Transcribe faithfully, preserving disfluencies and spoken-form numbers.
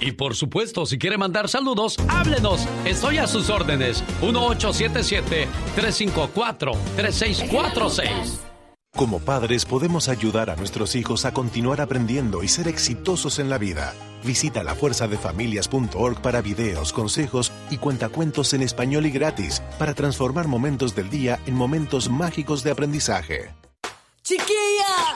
Y por supuesto, si quiere mandar saludos, háblenos. Estoy a sus órdenes. uno ocho siete siete, tres cinco cuatro, tres seis cuatro seis. Como padres podemos ayudar a nuestros hijos a continuar aprendiendo y ser exitosos en la vida. Visita la fuerza de familias punto org para videos, consejos y cuentacuentos en español y gratis para transformar momentos del día en momentos mágicos de aprendizaje. ¡Chiquilla!